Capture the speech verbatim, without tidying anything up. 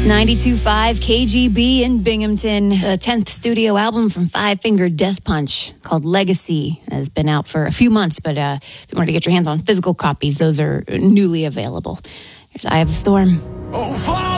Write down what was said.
ninety-two point five K G B in Binghamton. The tenth studio album from Five Finger Death Punch called Legacy has been out for a few months, but uh, if you want to get your hands on physical copies, those are newly available. Here's Eye of the Storm. Oh, Father!